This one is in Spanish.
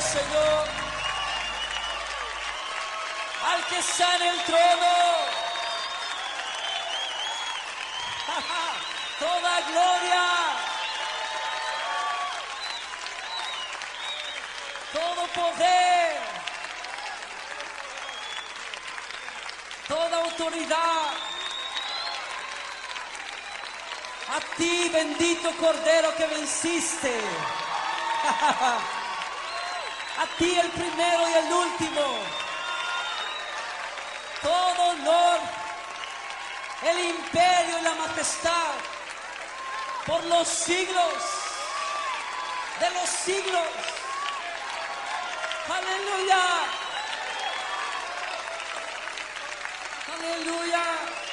Señor, al que está en el trono. Toda gloria, todo poder, toda autoridad, a ti, bendito Cordero que venciste. A ti, el primero y el último. Todo honor, el imperio y la majestad por los siglos de los siglos. Aleluya. Aleluya.